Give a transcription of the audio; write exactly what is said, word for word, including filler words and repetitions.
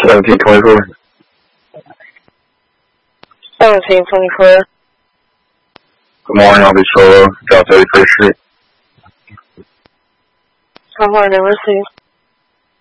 seventeen twenty-four. seventeen twenty-four. Good morning, I'll be solo, South thirty-first Street. Good morning, receive.